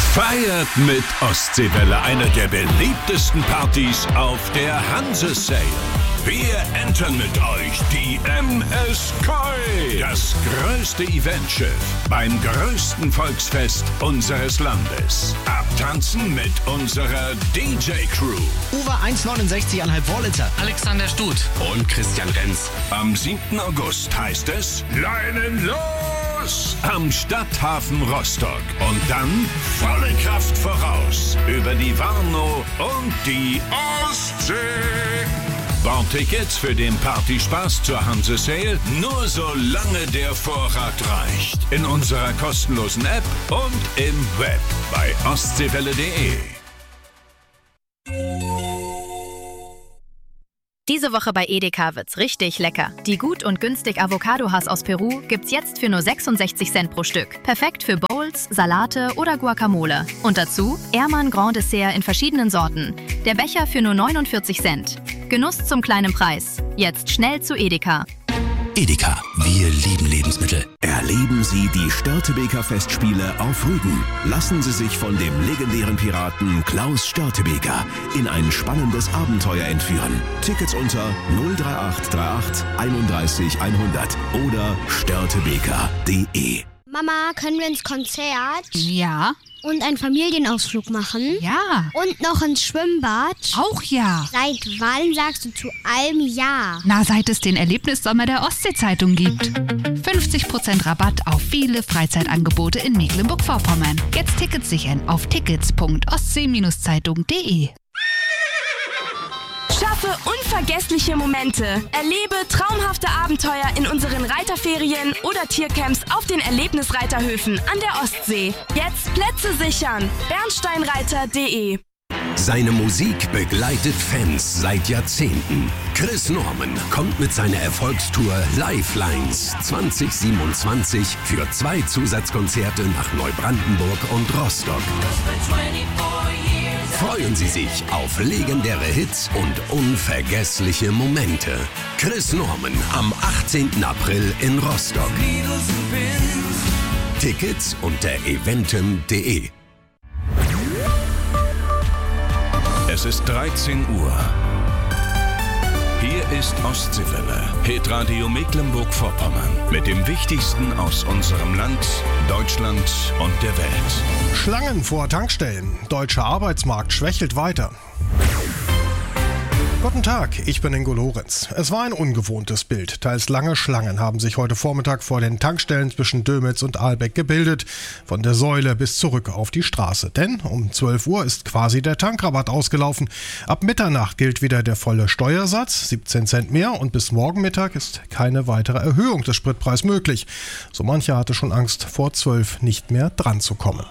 Feiert mit Ostseewelle, einer der beliebtesten Partys auf der Hanse-Sail. Wir entern mit euch die MSK, das größte Eventschiff beim größten Volksfest unseres Landes. Abtanzen mit unserer DJ-Crew. Uwe 1,69,5 Vorlitzer. Alexander Stut und Christian Renz. Am 7. August heißt es Leinen los! Am Stadthafen Rostock. Und dann volle Kraft voraus über die Warnow und die Ostsee. Bordtickets für den Partyspaß zur Hanse-Sail nur solange der Vorrat reicht. In unserer kostenlosen App und im Web bei ostseewelle.de. Diese Woche bei Edeka wird's richtig lecker. Die gut und günstig Avocado-Hass aus Peru gibt's jetzt für nur 66 Cent pro Stück. Perfekt für Bowls, Salate oder Guacamole. Und dazu Ehrmann Grand Dessert in verschiedenen Sorten. Der Becher für nur 49 Cent. Genuss zum kleinen Preis. Jetzt schnell zu Edeka. Edeka, wir lieben Lebensmittel. Erleben Sie die Störtebeker Festspiele auf Rügen. Lassen Sie sich von dem legendären Piraten Klaus Störtebeker in ein spannendes Abenteuer entführen. Tickets unter 03838 31 100 oder störtebeker.de. Mama, können wir ins Konzert? Ja. Und einen Familienausflug machen? Ja. Und noch ins Schwimmbad? Auch ja. Seit wann sagst du zu allem ja? Na, seit es den Erlebnissommer der Ostsee-Zeitung gibt. 50% Rabatt auf viele Freizeitangebote in Mecklenburg-Vorpommern. Jetzt Tickets sichern auf tickets.ostsee-zeitung.de. Schaffe unvergessliche Momente. Erlebe traumhafte Abenteuer in unseren Reiterferien oder Tiercamps auf den Erlebnisreiterhöfen an der Ostsee. Jetzt Plätze sichern. bernsteinreiter.de. Seine Musik begleitet Fans seit Jahrzehnten. Chris Norman kommt mit seiner Erfolgstour Lifelines 2027 für 2 Zusatzkonzerte nach Neubrandenburg und Rostock. Freuen Sie sich auf legendäre Hits und unvergessliche Momente. Chris Norman am 18. April in Rostock. Tickets unter eventim.de. Es ist 13 Uhr. Hier ist Ostseewelle, Hitradio Mecklenburg-Vorpommern. Mit dem Wichtigsten aus unserem Land, Deutschland und der Welt. Schlangen vor Tankstellen. Deutscher Arbeitsmarkt schwächelt weiter. Guten Tag, ich bin Ingo Lorenz. Es war ein ungewohntes Bild. Teils lange Schlangen haben sich heute Vormittag vor den Tankstellen zwischen Dömitz und Ahlbeck gebildet. Von der Säule bis zurück auf die Straße. Denn um 12 Uhr ist quasi der Tankrabatt ausgelaufen. Ab Mitternacht gilt wieder der volle Steuersatz, 17 Cent mehr. Und bis morgen Mittag ist keine weitere Erhöhung des Spritpreises möglich. So mancher hatte schon Angst, vor 12 nicht mehr dran zu kommen.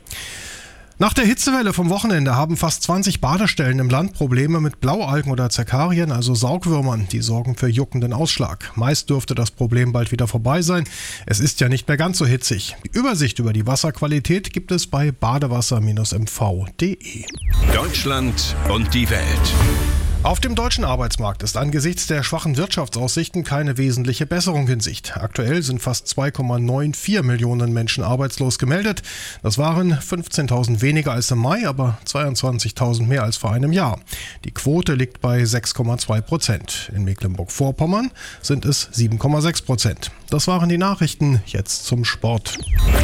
Nach der Hitzewelle vom Wochenende haben fast 20 Badestellen im Land Probleme mit Blaualgen oder Zerkarien, also Saugwürmern. Die sorgen für juckenden Ausschlag. Meist dürfte das Problem bald wieder vorbei sein. Es ist ja nicht mehr ganz so hitzig. Die Übersicht über die Wasserqualität gibt es bei badewasser-mv.de. Deutschland und die Welt. Auf dem deutschen Arbeitsmarkt ist angesichts der schwachen Wirtschaftsaussichten keine wesentliche Besserung in Sicht. Aktuell sind fast 2,94 Millionen Menschen arbeitslos gemeldet. Das waren 15.000 weniger als im Mai, aber 22.000 mehr als vor einem Jahr. Die Quote liegt bei 6,2%. In Mecklenburg-Vorpommern sind es 7,6%. Das waren die Nachrichten. Jetzt zum Sport.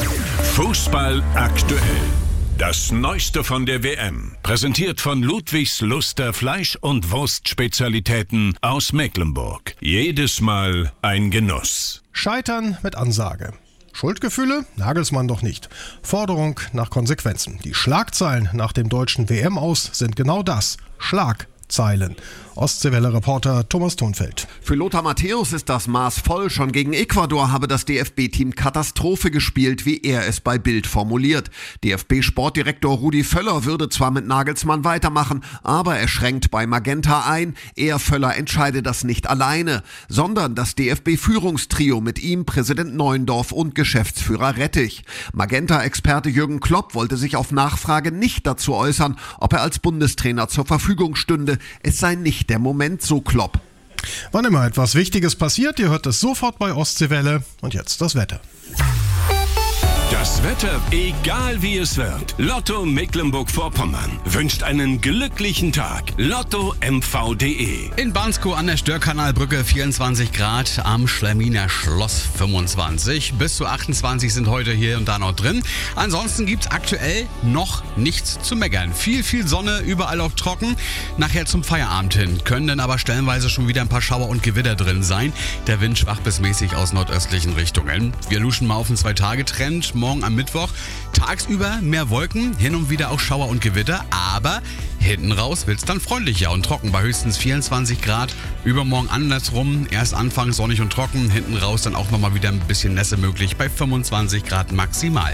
Fußball aktuell. Das Neueste von der WM, präsentiert von Ludwigs Luster Fleisch- und Wurstspezialitäten aus Mecklenburg. Jedes Mal ein Genuss. Scheitern mit Ansage. Schuldgefühle? Nagelsmann doch nicht. Forderung nach Konsequenzen. Die Schlagzeilen nach dem deutschen WM-Aus sind genau das. Schlagzeilen. Ostseewelle-Reporter Thomas Thunfeld. Für Lothar Matthäus ist das Maß voll. Schon gegen Ecuador habe das DFB-Team Katastrophe gespielt, wie er es bei Bild formuliert. DFB-Sportdirektor Rudi Völler würde zwar mit Nagelsmann weitermachen, aber er schränkt bei Magenta ein. Er, Völler, entscheide das nicht alleine, sondern das DFB-Führungstrio mit ihm, Präsident Neuendorf und Geschäftsführer Rettich. Magenta-Experte Jürgen Klopp wollte sich auf Nachfrage nicht dazu äußern, ob er als Bundestrainer zur Verfügung stünde. Es sei nicht der Moment, so Klopp. Wann immer etwas Wichtiges passiert, ihr hört es sofort bei Ostseewelle. Und jetzt das Wetter. Das Wetter, egal wie es wird. Lotto Mecklenburg-Vorpommern wünscht einen glücklichen Tag. LottoMV.de. In Banskow an der Störkanalbrücke 24 Grad, am Schleminer Schloss 25. Bis zu 28 sind heute hier und da noch drin. Ansonsten gibt's aktuell noch nichts zu meckern. Viel Sonne, überall auch trocken. Nachher zum Feierabend hin können dann aber stellenweise schon wieder ein paar Schauer und Gewitter drin sein. Der Wind schwach bis mäßig aus nordöstlichen Richtungen. Wir luschen mal auf den 2-Tage-Trend. Morgen am Mittwoch tagsüber mehr Wolken, hin und wieder auch Schauer und Gewitter, aber hinten raus wird's dann freundlicher und trocken bei höchstens 24 Grad. Übermorgen andersrum, erst anfangs sonnig und trocken, hinten raus dann auch nochmal wieder ein bisschen Nässe möglich bei 25 Grad maximal.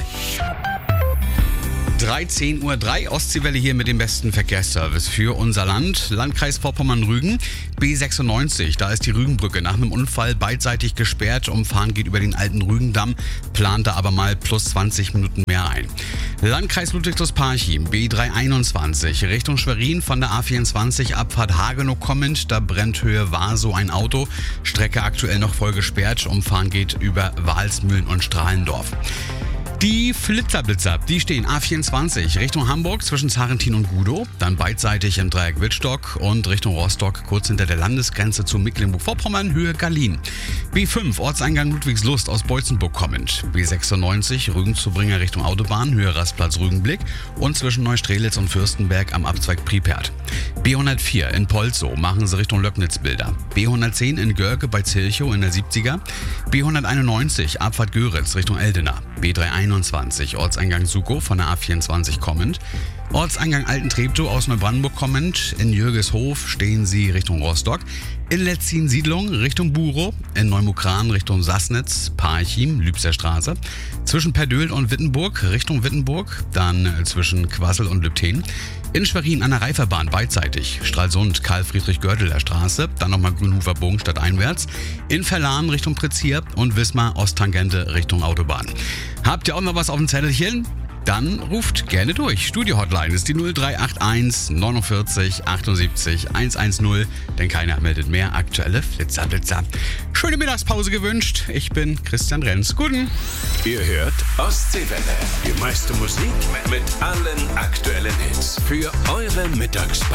13:03 Uhr, Ostseewelle hier mit dem besten Verkehrsservice für unser Land. Landkreis Vorpommern-Rügen, B96. Da ist die Rügenbrücke nach einem Unfall beidseitig gesperrt. Umfahren geht über den alten Rügendamm, plant da aber mal plus 20 Minuten mehr ein. Landkreis Ludwigslust-Parchim, B321. Richtung Schwerin von der A24 Abfahrt Hagenow kommend. Da brennt Höhe Warsow ein Auto. Strecke aktuell noch voll gesperrt. Umfahren geht über Walsmühlen und Strahlendorf. Die Flitzerblitzer, die stehen A24 Richtung Hamburg zwischen Sarrentin und Gudow, dann beidseitig im Dreieck Wittstock und Richtung Rostock kurz hinter der Landesgrenze zu Mecklenburg-Vorpommern, Höhe Gallien. B5 Ortseingang Ludwigslust aus Beutzenburg kommend, B96 Rügenzubringer Richtung Autobahn, Höhe Rastplatz Rügenblick und zwischen Neustrelitz und Fürstenberg am Abzweig Pripyat. B104 in Polzow machen sie Richtung Löcknitz-Bilder. B110 in Görke bei Zilchow in der 70er. B191 Abfahrt Göritz Richtung Eldena. B321 Ortseingang Sukow von der A24 kommend. Ortseingang Altentreptow aus Neubrandenburg kommend. In Jürgeshof stehen sie Richtung Rostock. In Letzin-Siedlung Richtung Burow. In Neumukran Richtung Sassnitz, Parchim, Lübser Straße. Zwischen Perdöhl und Wittenburg Richtung Wittenburg. Dann zwischen Quassel und Lübten. In Schwerin an der Reiferbahn beidseitig. Stralsund, Karl-Friedrich-Gördeler Straße. Dann nochmal Grünhofer Bogen stadteinwärts. In Verlan Richtung Prizier und Wismar Osttangente Richtung Autobahn. Habt ihr auch noch was auf dem Zettelchen? Dann ruft gerne durch. Studio-Hotline ist die 0381 49 78 110, denn keiner meldet mehr aktuelle Flitzerblitzer. Schöne Mittagspause gewünscht. Ich bin Christian Renz. Guten. Ihr hört Ostseewelle. Die meiste Musik mit allen aktuellen Hits für eure Mittagspause.